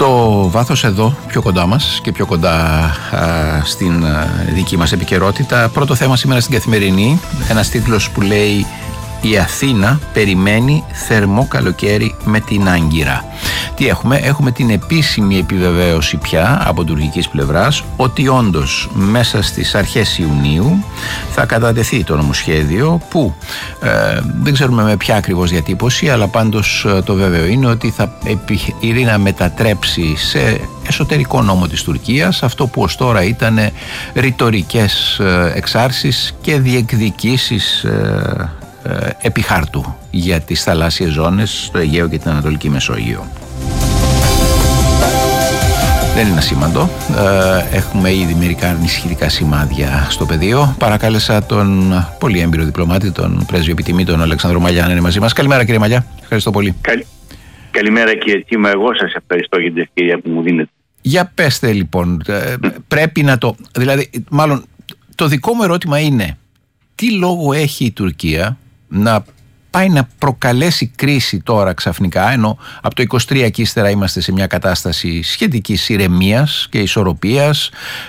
Στο βάθος εδώ, πιο κοντά μας και πιο κοντά στην δική μας επικαιρότητα, πρώτο θέμα σήμερα στην Καθημερινή, ένας τίτλος που λέει «Η Αθήνα περιμένει θερμό καλοκαίρι με την Άγκυρα». Τι έχουμε? Έχουμε την επίσημη επιβεβαίωση πια από τουρκικής πλευράς ότι όντως μέσα στις αρχές Ιουνίου θα κατατεθεί το νομοσχέδιο που δεν ξέρουμε με ποια ακριβώς διατύπωση, αλλά πάντως το βέβαιο είναι ότι θα επιχειρεί να μετατρέψει σε εσωτερικό νόμο της Τουρκίας αυτό που ως τώρα ήταν ρητορικές εξάρσεις και διεκδικήσεις επί χάρτου για τις θαλάσσιες ζώνες στο Αιγαίο και την Ανατολική Μεσόγειο. Δεν είναι ασήμαντο. Έχουμε ήδη μερικά ανησυχητικά σημάδια στο πεδίο. Παρακάλεσα τον πολύ έμπειρο διπλωμάτη, τον πρέσβη επιτιμή, τον Αλέξανδρο Μαλιά, να είναι μαζί μας. Καλημέρα, κύριε Μαλιά. Ευχαριστώ πολύ. Καλημέρα, κύριε Τσίμα. Εγώ σας ευχαριστώ για την ευκαιρία που μου δίνετε. Για πέστε λοιπόν. Πρέπει να το. Δηλαδή, μάλλον το δικό μου ερώτημα είναι τι λόγο έχει η Τουρκία να πάει να προκαλέσει κρίση τώρα ξαφνικά, ενώ από το 23 και ύστερα είμαστε σε μια κατάσταση σχετικής ηρεμίας και ισορροπίας,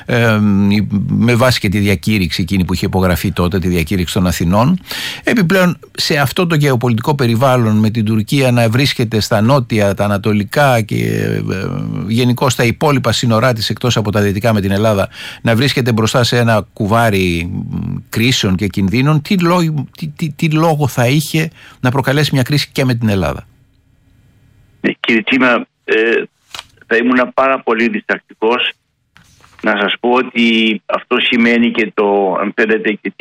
με βάση και τη διακήρυξη εκείνη που είχε υπογραφεί τότε, τη διακήρυξη των Αθηνών. Επιπλέον σε αυτό το γεωπολιτικό περιβάλλον, με την Τουρκία να βρίσκεται στα νότια, τα ανατολικά και γενικώς τα υπόλοιπα σύνορά της εκτός από τα δυτικά με την Ελλάδα, να βρίσκεται μπροστά σε ένα κουβάρι κρίσεων και κινδύνων, τι λόγο θα είχε να προκαλέσει μια κρίση και με την Ελλάδα? Κύριε Τσίμα, θα ήμουν πάρα πολύ διστακτικός να σας πω ότι αυτό σημαίνει και αν θέλετε και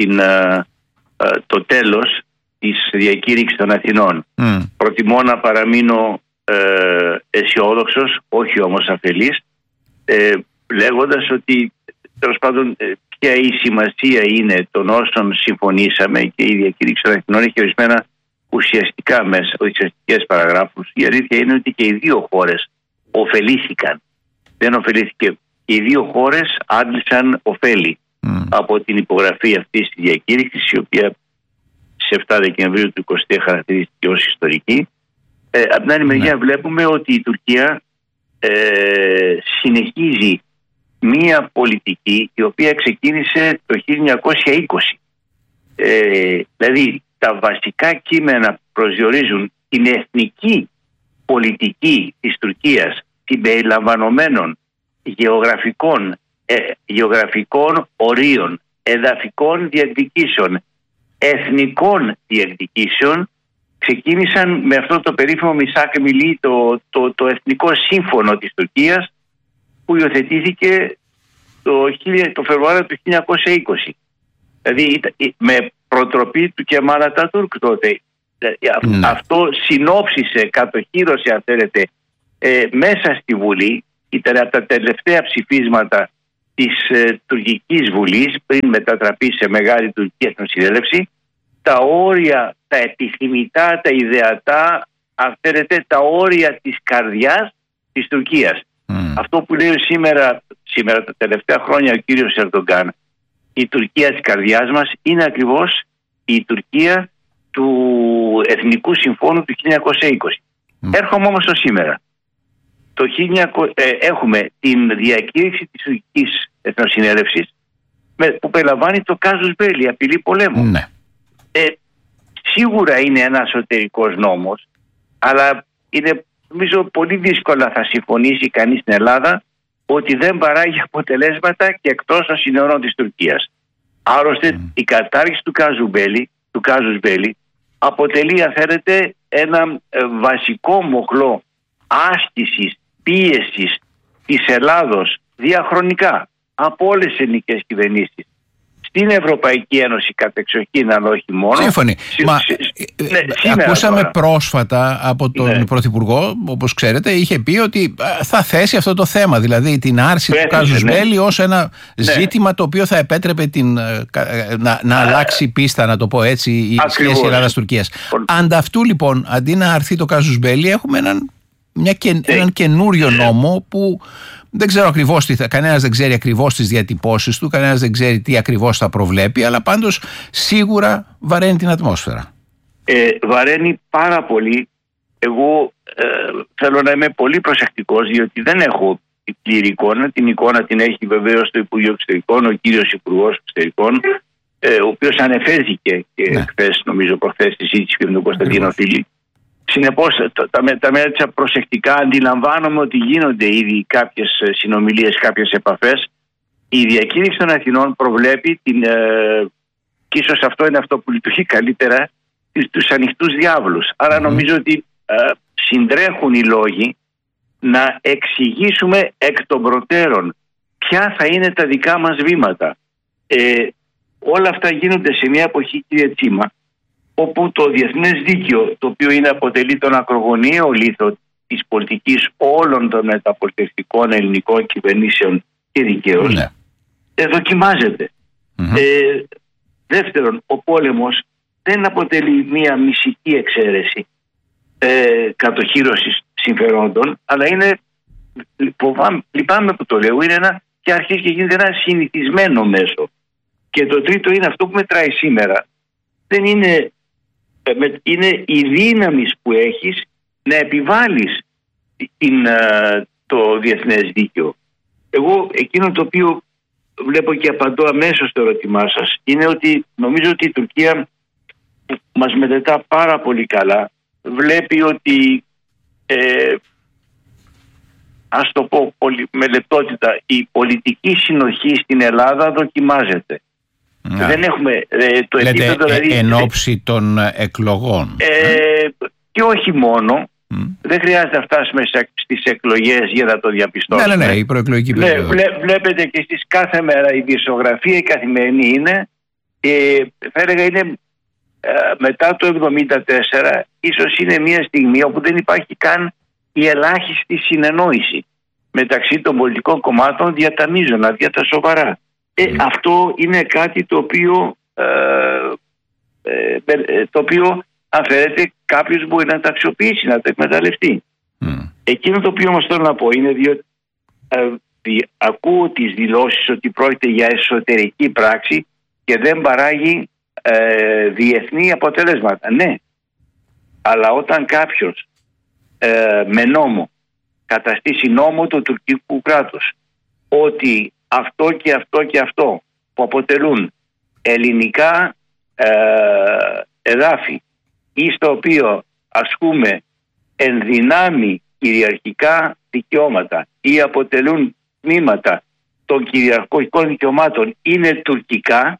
το τέλος της διακήρυξης των Αθηνών. Προτιμώ να παραμείνω αισιόδοξος, όχι όμως αφελής, λέγοντας ότι τέλος πάντων ποια η σημασία είναι των όσων συμφωνήσαμε, και η διακήρυξη των Αθηνών έχει ορισμένα ουσιαστικές παραγράφους. Η αλήθεια είναι ότι και οι δύο χώρες ωφελήθηκαν. Δεν ωφελήθηκε. Οι δύο χώρες άντλησαν ωφέλη από την υπογραφή αυτής της διακήρυξης, η οποία σε 7 Δεκεμβρίου του 2020 χαρακτηρίστηκε ως ιστορική. Από την άλλη μεριά βλέπουμε ότι η Τουρκία συνεχίζει μία πολιτική η οποία ξεκίνησε το 1920. Δηλαδή τα βασικά κείμενα προσδιορίζουν την εθνική πολιτική της Τουρκίας συμπεριλαμβανομένων γεωγραφικών ορίων, εδαφικών διεκδικήσεων, εθνικών διεκδικήσεων. Ξεκίνησαν με αυτό το περίφημο Μισάκ Μιλή, το εθνικό σύμφωνο της Τουρκίας, που υιοθετήθηκε το Φεβρουάριο του 1920. Δηλαδή με προτροπή του Κεμάλ Ατατούρκ τότε. Αυτό συνόψισε, κατοχύρωσε αν θέλετε, μέσα στη Βουλή. Ήταν από τα τελευταία ψηφίσματα της τουρκικής Βουλής πριν μετατραπεί σε Μεγάλη Τουρκική Εθνοσυνέλευση, τα όρια, τα επιθυμητά, τα ιδεατά, αν θέλετε, τα όρια της καρδιάς της Τουρκίας. Αυτό που λέει σήμερα τα τελευταία χρόνια ο κύριος Ερντογκάν, η Τουρκία της καρδιάς μας, είναι ακριβώς η Τουρκία του Εθνικού Συμφώνου του 1920. Έρχομαι όμως στο σήμερα. Έχουμε την διακήρυξη της Τουρκικής Εθνοσυνέλευσης που περιλαμβάνει το κάζους μπέλι, απειλή πολέμου. Σίγουρα είναι ένα εσωτερικός νόμος, αλλά είναι, νομίζω, πολύ δύσκολα θα συμφωνήσει κανείς στην Ελλάδα ότι δεν παράγει αποτελέσματα και εκτός των σύνορων της Τουρκίας. Άλλωστε η κατάργηση του κάζους μπέλι αποτελεί, αν θέλετε, ένα βασικό μοχλό άσκησης, πίεσης της Ελλάδος διαχρονικά από όλες τις ελληνικές κυβερνήσεις στην Ευρωπαϊκή Ένωση κατεξοχήν, αλλά όχι μόνο. Σύμφωνοι. Ακούσαμε πρόσφατα από τον Πρωθυπουργό, όπως ξέρετε, είχε πει ότι θα θέσει αυτό το θέμα, δηλαδή την άρση του κάζους μπέλι ως ένα ζήτημα το οποίο θα επέτρεπε να αλλάξει πίστα, να το πω έτσι, η σχέση Ελλάδας-Τουρκίας. Ανταυτού λοιπόν, αντί να αρθεί το κάζους μπέλι, έχουμε έναν καινούριο νόμο που δεν ξέρω ακριβώς κανένας δεν ξέρει ακριβώς τις διατυπώσεις του, κανένας δεν ξέρει τι ακριβώς θα προβλέπει, αλλά πάντως σίγουρα βαραίνει την ατμόσφαιρα. Βαραίνει πάρα πολύ. Εγώ θέλω να είμαι πολύ προσεκτικός, διότι δεν έχω την πλήρη εικόνα. Την εικόνα την έχει βεβαίως το Υπουργείο Εξωτερικών, ο κύριος Υπουργός Εξωτερικών, ο οποίος ανεφέρθηκε και χθες, νομίζω προχθές, στη συζήτηση με τον Κωνσταντίνο Φίλη. Συνεπώς, τα μέτρα προσεκτικά, αντιλαμβάνομαι ότι γίνονται ήδη κάποιες συνομιλίες, κάποιες επαφές. Η διακήρυξη των Αθηνών προβλέπει και ίσως αυτό είναι αυτό που λειτουργεί καλύτερα, τους ανοιχτούς διάβλους. Άρα νομίζω ότι συντρέχουν οι λόγοι να εξηγήσουμε εκ των προτέρων ποια θα είναι τα δικά μας βήματα. Όλα αυτά γίνονται σε μια εποχή, κύριε Τσίμα, όπου το διεθνές δίκαιο, το οποίο αποτελεί τον ακρογωνιαίο λίθο της πολιτικής όλων των μεταπολιτευτικών ελληνικών κυβερνήσεων και δικαίως, δοκιμάζεται. Δεύτερον, ο πόλεμος δεν αποτελεί μια μυστική εξαίρεση κατοχύρωσης συμφερόντων, αλλά είναι, λυπάμαι που το λέω, είναι και αρχίζει και γίνεται ένα συνηθισμένο μέσο. Και το τρίτο είναι αυτό που μετράει σήμερα. Δεν είναι, είναι η δύναμη που έχεις να επιβάλλεις το διεθνές δίκαιο. Εγώ εκείνο το οποίο βλέπω και απαντώ αμέσως στο ερώτημά σας είναι ότι νομίζω ότι η Τουρκία μας μελετά πάρα πολύ καλά. Βλέπει ότι ας το πω με λεπτότητα, η πολιτική συνοχή στην Ελλάδα δοκιμάζεται. Δεν έχουμε το επίπεδο, δηλαδή, εν ώψη των εκλογών. Και όχι μόνο. Δεν χρειάζεται να φτάσουμε στις εκλογές για να το διαπιστώσουμε. Ναι, η προεκλογική περίοδο. Βλέπετε και στις κάθε μέρα η δισογραφία η καθημερινή είναι, θα έλεγα είναι μετά το 1974, ίσως είναι μια στιγμή όπου δεν υπάρχει καν η ελάχιστη συνεννόηση μεταξύ των πολιτικών κομμάτων δια τα μείζωνα, δια τα σοβαρά. Αυτό είναι κάτι το οποίο αν θέλετε κάποιος μπορεί να τα αξιοποιήσει, να τα εκμεταλλευτεί. Εκείνο το οποίο όμως θέλω να πω είναι διότι ακούω τις δηλώσεις ότι πρόκειται για εσωτερική πράξη και δεν παράγει διεθνή αποτελέσματα. Ναι, αλλά όταν κάποιος με νόμο καταστήσει νόμο του τουρκικού κράτους ότι αυτό και αυτό και αυτό που αποτελούν ελληνικά εδάφη ή στο οποίο ασκούμε ενδυνάμει κυριαρχικά δικαιώματα ή αποτελούν τμήματα των κυριαρχικών δικαιωμάτων είναι τουρκικά,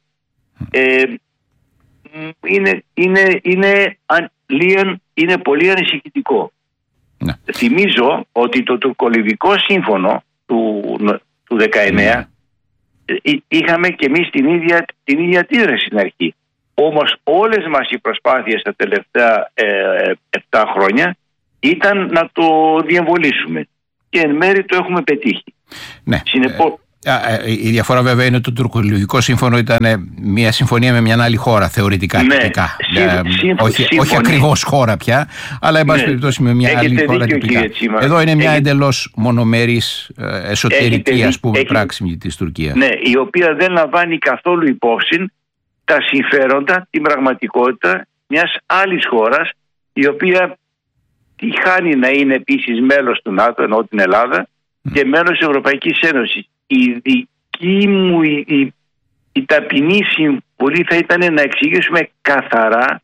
είναι πολύ ανησυχητικό. Ναι. Θυμίζω ότι το τουρκολιβικό σύμφωνο του 19 είχαμε και εμείς την ίδια αντίδραση στην αρχή. Όμως όλες μας οι προσπάθειες τα τελευταία 7 χρόνια ήταν να το διεμβολήσουμε και εν μέρει το έχουμε πετύχει. Ναι. Η διαφορά βέβαια είναι ότι το τουρκολιβικό σύμφωνο ήταν μια συμφωνία με μια άλλη χώρα θεωρητικά. Ναι, όχι ακριβώς χώρα πια, αλλά εν πάση περιπτώσει με μια άλλη χώρα τυπικά. Εδώ είναι μια εντελώς μονομερής εσωτερική πράξη της Τουρκίας. Ναι, η οποία δεν λαμβάνει καθόλου υπόψη τα συμφέροντα, την πραγματικότητα μιας άλλης χώρας, η οποία τυχάνει να είναι επίσης μέλος του ΝΑΤΟ, ενώ την Ελλάδα, και μέλος της Ευρωπαϊκής Ένωσης. Η δική μου η ταπεινή συμβουλή θα ήταν να εξηγήσουμε καθαρά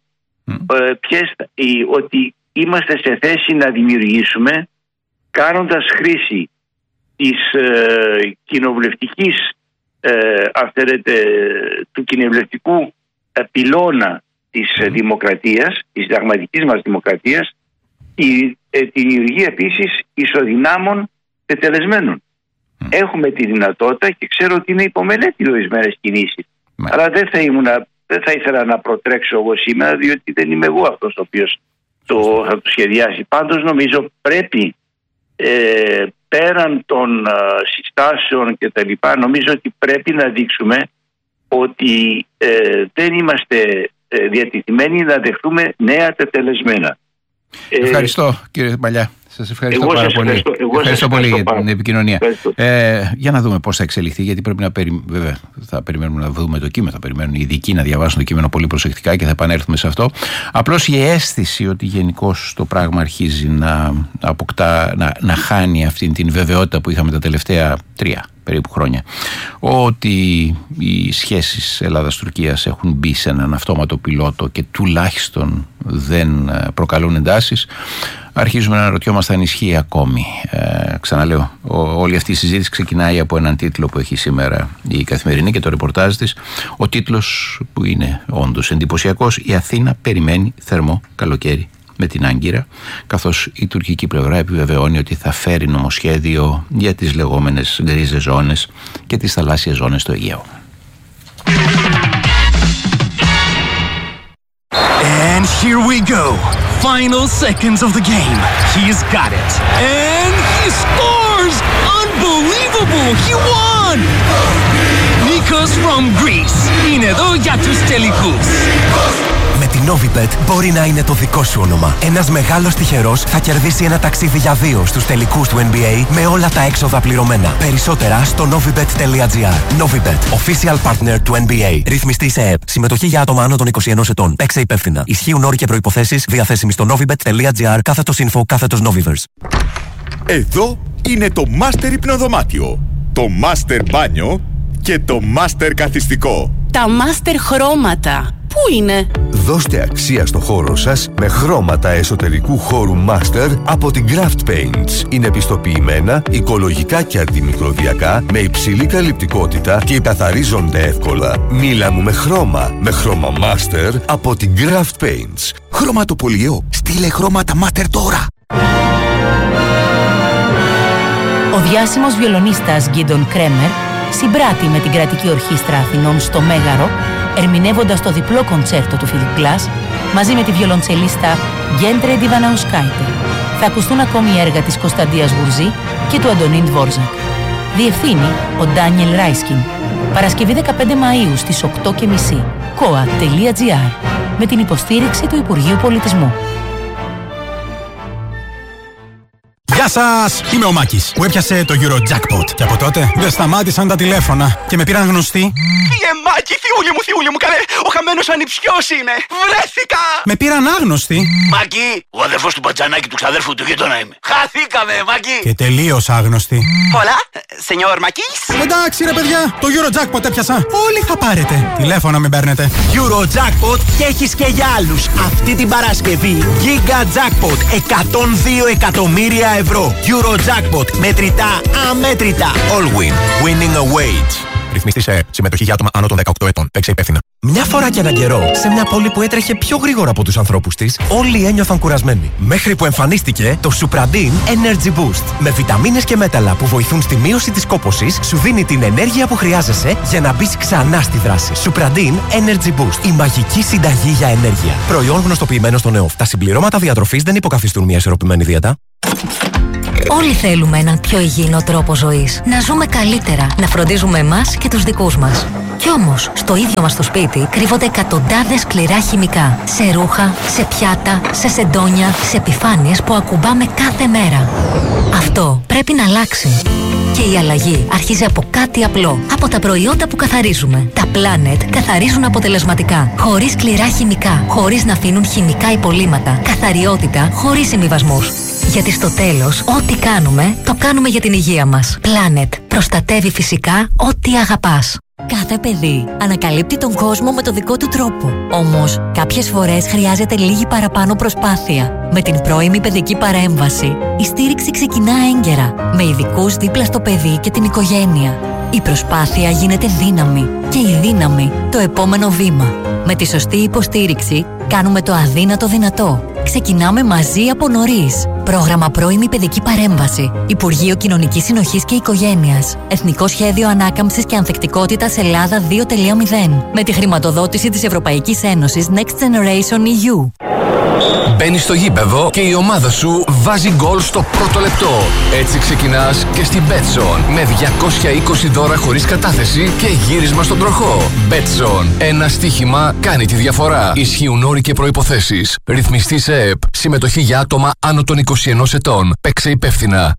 ότι είμαστε σε θέση να δημιουργήσουμε, κάνοντας χρήση της κοινοβουλευτικής, του κοινοβουλευτικού πυλώνα της δημοκρατίας, της συνταγματικής μας δημοκρατίας, τη δημιουργία επίσης ισοδυνάμων τετελεσμένων. Έχουμε τη δυνατότητα και ξέρω ότι είναι υπομελέτη ορισμένες κινήσεις. Αλλά δεν θα ήθελα να προτρέξω εγώ σήμερα, διότι δεν είμαι εγώ αυτός ο οποίος θα το σχεδιάσει. Πάντως νομίζω πρέπει πέραν των συστάσεων και τα λοιπά, νομίζω ότι πρέπει να δείξουμε ότι δεν είμαστε διατεθειμένοι να δεχτούμε νέα τετελεσμένα. Ευχαριστώ κύριε Παλιά. Σας ευχαριστώ πάρα πολύ. Ευχαριστώ πολύ για την επικοινωνία. Για να δούμε πώς θα εξελιχθεί, γιατί πρέπει να βέβαια θα περιμένουμε να δούμε το κείμενο. Θα περιμένουν οι ειδικοί να διαβάσουν το κείμενο πολύ προσεκτικά και θα επανέλθουμε σε αυτό. Απλώς η αίσθηση ότι γενικώς το πράγμα αρχίζει να αποκτά, να χάνει αυτή την βεβαιότητα που είχαμε τα τελευταία 3 περίπου χρόνια, ότι οι σχέσεις Ελλάδας-Τουρκίας έχουν μπει σε έναν αυτόματο πιλότο και τουλάχιστον δεν προκαλούν εντάσεις, αρχίζουμε να αναρωτιόμαστε αν ισχύει ακόμη. Ξαναλέω, όλη αυτή η συζήτηση ξεκινάει από έναν τίτλο που έχει σήμερα η Καθημερινή και το ρεπορτάζ της. Ο τίτλος, που είναι όντως εντυπωσιακός, «Η Αθήνα περιμένει θερμό καλοκαίρι με την Άγκυρα», καθώς η τουρκική πλευρά επιβεβαιώνει ότι θα φέρει νομοσχέδιο για τις λεγόμενες γκρίζες ζώνες και τις θαλάσσιες ζώνες στο Αιγαίο. And here we go. Final seconds of the game. He's got it. And he scores! Unbelievable! He won! Nikos from Greece. Είναι εδώ για τους τελικούς. Με την Novibet μπορεί να είναι το δικό σου όνομα. Ένας μεγάλος τυχερός θα κερδίσει ένα ταξίδι για 2 στους τελικούς του NBA με όλα τα έξοδα πληρωμένα. Περισσότερα στο novibet.gr. Novibet, official partner του NBA. Ρυθμιστή σε ΕΕΠ. Συμμετοχή για άτομα άνω των 21 ετών. Παίξε υπεύθυνα. Ισχύουν όροι και προϋποθέσεις διαθέσιμοι στο novibet.gr/info/Novivers. Εδώ είναι το Master Υπνοδωμάτιο, το Master Μπάνιο και το Master Καθιστικό. Τα Master Χρώματα. Πού είναι? Δώστε αξία στο χώρο σας με χρώματα εσωτερικού χώρου Master από την Craft Paints. Είναι πιστοποιημένα, οικολογικά και αντιμικροβιακά, με υψηλή καλυπτικότητα και καθαρίζονται εύκολα. Μίλα μου με χρώμα Master από την Craft Paints. Χρωματοπολιό, στείλε χρώματα Master τώρα. Ο διάσημος βιολονίστας Γκίντον Κρέμερ συμπράττει με την Κρατική Ορχήστρα Αθηνών στο Μέγαρο, ερμηνεύοντας το διπλό κοντσέρτο του Φίλιπ Γκλάς μαζί με τη βιολοντσελίστα Γκέντρε Ντιβαναουσκάιτε. Θα ακουστούν ακόμη έργα της Κωνσταντίας Γουρζή και του Αντωνίν Δβόρζακ. Διευθύνει ο Ντάνιελ Ράισκιν. Παρασκευή 15 Μαΐου στις 8:30. koa.gr με την υποστήριξη του Υπουργείου Πολιτισμού. Γεια σας! Είμαι ο Μάκης που έπιασε το Eurojackpot. Και από τότε δεν σταμάτησαν τα τηλέφωνα και με πήραν γνωστοί. Μάκη, θειούλη μου, καλέ! Ο χαμένος ανιψιός είμαι! Βρέθηκα! Με πήραν άγνωστοι. Μάκη, ο αδερφός του μπατζανάκι του ξαδέρφου του γείτονα είμαι. Χαθήκαμε, Μάκη! Και τελείως άγνωστοι. Hola, señor Μάκης. Εντάξει ρε παιδιά, το Eurojackpot έπιασα. Όλοι θα πάρετε. Τηλέφωνο μην παίρνετε. Eurojackpot και έχεις και για άλλους. Αυτή την Παρασκευή Giga Jackpot 102 εκατομμύρια ευρώ. Eurojackpot, μετρητά, αμέτρητα. All win. Winning awaits. Ρυθμιστή σε συμμετοχή για άτομα άνω των 18 ετών. Παίξε υπεύθυνα. Μια φορά και έναν καιρό, σε μια πόλη που έτρεχε πιο γρήγορα από τους ανθρώπους της, όλοι ένιωθαν κουρασμένοι. Μέχρι που εμφανίστηκε το Supradin Energy Boost. Με βιταμίνες και μέταλλα που βοηθούν στη μείωση της κόπωσης, σου δίνει την ενέργεια που χρειάζεσαι για να μπεις ξανά στη δράση. Supradin Energy Boost. Η μαγική συνταγή για ενέργεια. Προϊόν γνωστοποιημένο στον ΕΟΦ. Τα συμπληρώματα διατροφής δεν υποκαθιστούν μια ισορροπημένη δίαιτα. Όλοι θέλουμε έναν πιο υγιεινό τρόπο ζωής. Να ζούμε καλύτερα, να φροντίζουμε εμάς και τους δικούς μας. Κι όμως, στο ίδιο μας το σπίτι κρύβονται εκατοντάδες σκληρά χημικά. Σε ρούχα, σε πιάτα, σε σεντόνια, σε επιφάνειες που ακουμπάμε κάθε μέρα. Αυτό πρέπει να αλλάξει. Και η αλλαγή αρχίζει από κάτι απλό. Από τα προϊόντα που καθαρίζουμε. Τα Planet καθαρίζουν αποτελεσματικά. Χωρίς σκληρά χημικά. Χωρίς να αφήνουν χημικά υπολείμματα. Καθαριότητα χωρίς συμβιβασμούς. Γιατί στο τέλος, ό,τι κάνουμε, το κάνουμε για την υγεία μας. Planet. Προστατεύει φυσικά ό,τι αγαπάς. Κάθε παιδί ανακαλύπτει τον κόσμο με το δικό του τρόπο. Όμως, κάποιες φορές χρειάζεται λίγη παραπάνω προσπάθεια. Με την πρώιμη παιδική παρέμβαση, η στήριξη ξεκινά έγκαιρα, με ειδικούς δίπλα στο παιδί και την οικογένεια. Η προσπάθεια γίνεται δύναμη και η δύναμη το επόμενο βήμα. Με τη σωστή υποστήριξη, κάνουμε το αδύνατο δυνατό. Ξεκινάμε μαζί από νωρίς. Πρόγραμμα πρώιμη παιδική παρέμβαση. Υπουργείο Κοινωνικής Συνοχής και Οικογένειας. Εθνικό Σχέδιο Ανάκαμψης και Ανθεκτικότητας Ελλάδα 2.0. Με τη χρηματοδότηση της Ευρωπαϊκής Ένωσης Next Generation EU. Μπαίνεις στο γήπεδο και η ομάδα σου βάζει γκολ στο πρώτο λεπτό. Έτσι ξεκινάς και στην Betson με 220 δώρα χωρίς κατάθεση και γύρισμα στον τροχό. Betson. Ένα στοίχημα κάνει τη διαφορά. Ισχύουν όροι και προϋποθέσεις. Ρυθμιστή σε ΕΕΠ. Συμμετοχή για άτομα άνω των 21 ετών. Παίξε υπεύθυνα.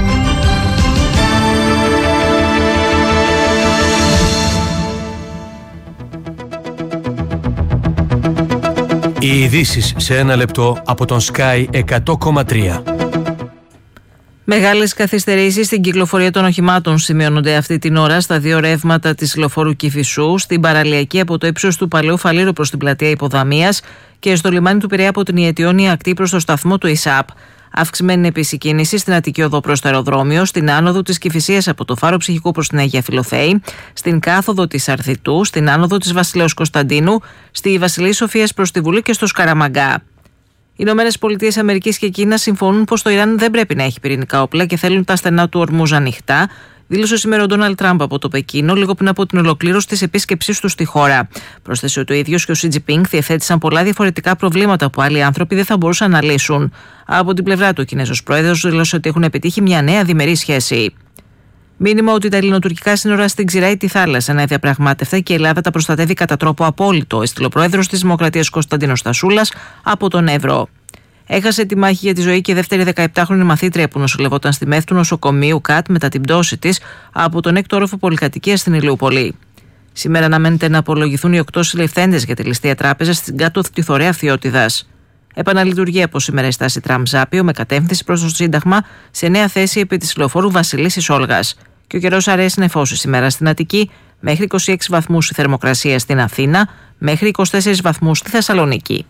Οι ειδήσεις σε ένα λεπτό από τον Sky 100,3. Μεγάλες καθυστερήσεις στην κυκλοφορία των οχημάτων σημειώνονται αυτή την ώρα στα δύο ρεύματα της λεωφόρου Κηφισού, στην παραλιακή από το ύψος του Παλαιού Φαλήρου προς την πλατεία Υποδαμίας και στο λιμάνι του Πειραιά από την Ιετιώνη ακτή προς το σταθμό του ΙΣΑΠ. Αυξημένη επίσης κίνηση στην Αττική Οδό προς το αεροδρόμιο, στην άνοδο της Κηφισίας από το Φάρο Ψυχικού προς την Αγία Φιλοθέη, στην κάθοδο της Αρθιτού, στην άνοδο της Βασιλέως Κωνσταντίνου, στη Βασιλής Σοφίας προς τη Βουλή και στο Σκαραμαγκά. Οι ΗΠΑ και Κίνα συμφωνούν πως το Ιράν δεν πρέπει να έχει πυρηνικά όπλα και θέλουν τα στενά του Ορμούζ ανοιχτά, δήλωσε σήμερα ο Ντόναλντ Τραμπ από το Πεκίνο, λίγο πριν από την ολοκλήρωση της επίσκεψής του στη χώρα. Πρόσθεσε ότι ο ίδιος και ο Σι Τζινπίνγκ διαθέτησαν πολλά διαφορετικά προβλήματα που άλλοι άνθρωποι δεν θα μπορούσαν να λύσουν. Από την πλευρά του, ο Κινέζος πρόεδρος δήλωσε ότι έχουν επιτύχει μια νέα διμερή σχέση. Μήνυμα ότι τα ελληνοτουρκικά σύνορα στην ξηρά ή τη θάλασσα είναι αδιαπραγμάτευτα και η Ελλάδα τα προστατεύει κατά τρόπο απόλυτο, έστειλε ο πρόεδρος της Δημοκρατίας Κωνσταντίνος Στασούλας από τον Εύρο. Έχασε τη μάχη για τη ζωή και η δεύτερη 17χρονη μαθήτρια που νοσηλευόταν στη ΜΕΘ του νοσοκομείου ΚΑΤ μετά την πτώση της από τον έκτο όροφο πολυκατοικίας στην Ηλιούπολη. Σήμερα αναμένεται να απολογηθούν οι 8 συλληφθέντες για τη ληστεία τράπεζα στην κάτω τη Θωρέα Φθιώτιδας. Επαναλειτουργεί από σήμερα η στάση Τραμ-Ζάπιο με κατεύθυνση προς το Σύνταγμα σε νέα θέση επί της λεωφόρου Βασιλίσσης Όλγας. Και ο καιρός αρέσει νεφώσει σήμερα στην Αττική, μέχρι 26 βαθμούς η θερμοκρασία στην Αθήνα, μέχρι 24 βαθμούς στη Θεσσαλονίκη.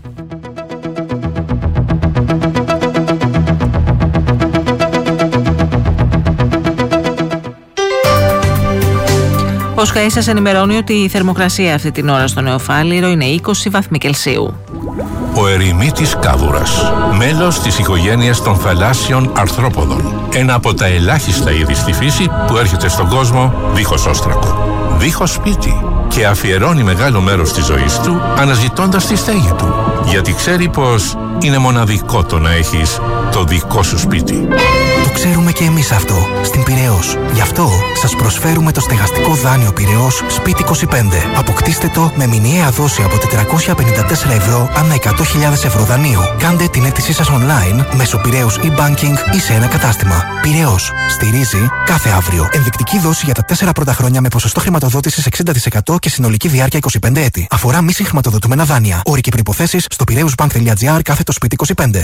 Ο ΣΚΑΙ σας ενημερώνει ότι η θερμοκρασία αυτή την ώρα στο Νεοφάλιρο είναι 20 βαθμοί Κελσίου. Ο ερημίτης κάβουρας, μέλος της οικογένειας των θαλάσσιων αρθρόποδων. Ένα από τα ελάχιστα είδη στη φύση που έρχεται στον κόσμο δίχως όστρακο, δίχως σπίτι και αφιερώνει μεγάλο μέρος της ζωής του αναζητώντας τη στέγη του. Γιατί ξέρει πως είναι μοναδικό το να έχεις το δικό σου σπίτι. Το ξέρουμε και εμείς αυτό, στην Πειραιώς. Γι' αυτό σας προσφέρουμε το στεγαστικό δάνειο Πειραιώς Σπίτι 25. Αποκτήστε το με μηνιαία δόση από 454 ευρώ ανά 100.000 ευρώ δανείου. Κάντε την αίτησή σας online μέσω Πειραιώς e-banking ή σε ένα κατάστημα. Πειραιώς. Στηρίζει κάθε αύριο. Ενδεικτική δόση για τα 4 πρώτα χρόνια με ποσοστό χρηματοδότησης 60% και συνολική διάρκεια 25 έτη. Αφορά μη συγχρηματοδοτούμενα δάνεια. Όροι και προϋποθέσεις στο piraeusbank.gr/Σπίτι 25.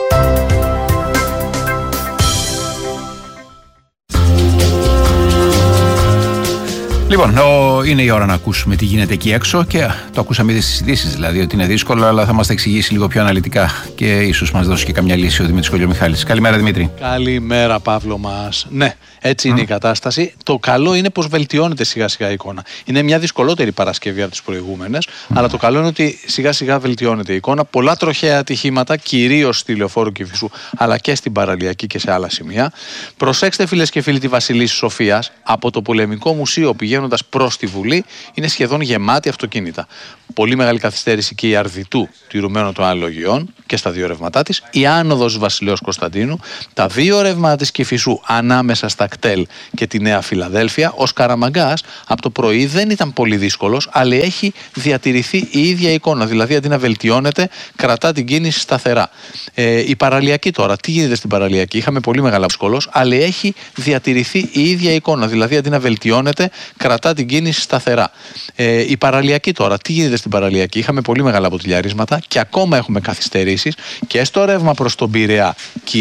Λοιπόν, είναι η ώρα να ακούσουμε τι γίνεται εκεί έξω και το ακούσαμε ήδη στις ειδήσεις, δηλαδή ότι είναι δύσκολο, αλλά θα μας τα εξηγήσει λίγο πιο αναλυτικά και ίσως μας δώσει και καμιά λύση ο Δημήτρης Κολιομιχάλης. Καλημέρα, Δημήτρη. Καλημέρα, Παύλο μας. Ναι, έτσι είναι η κατάσταση. Το καλό είναι πως βελτιώνεται σιγά σιγά η εικόνα. Είναι μια δυσκολότερη Παρασκευή από τις προηγούμενες, αλλά το καλό είναι ότι σιγά σιγά βελτιώνεται η εικόνα. Πολλά τροχαία ατυχήματα, κυρίως στη λεωφόρου Κηφισού, αλλά και στην παραλιακή και σε άλλα σημεία. Προσέξτε, φίλες και φίλοι, τη Βασιλίσσης Σοφίας από το Πολεμικό Μουσείο πηγαίνοντας προς τη Βουλή, είναι σχεδόν γεμάτη αυτοκίνητα. Πολύ μεγάλη καθυστέρηση και η Αρδιτού, τηρουμένων των αναλογιών και στα δύο ρεύματά της. Η άνοδος Βασιλέως Κωνσταντίνου, τα δύο ρεύματα της Κηφισού ανάμεσα στα κτέλ και τη Νέα Φιλαδέλφια. Ο Σκαραμαγκάς από το πρωί δεν ήταν πολύ δύσκολος, αλλά έχει διατηρηθεί η ίδια εικόνα. Δηλαδή αντί να βελτιώνεται, κρατά την κίνηση σταθερά. Η παραλιακή τώρα, τι γίνεται στην παραλιακή? Είχαμε πολύ μεγάλα δύσκολος, αλλά έχει διατηρηθεί η ίδια εικόνα. Δηλαδή αντί να βελτιώνεται, κρατά την κίνηση σταθερά. Η παραλιακή τώρα, τι γίνεται στην παραλιακή? Είχαμε πολύ μεγάλα αποτυλιαρίσματα και ακόμα έχουμε καθυστερήσεις και στο ρεύμα προς τον Πειραιά.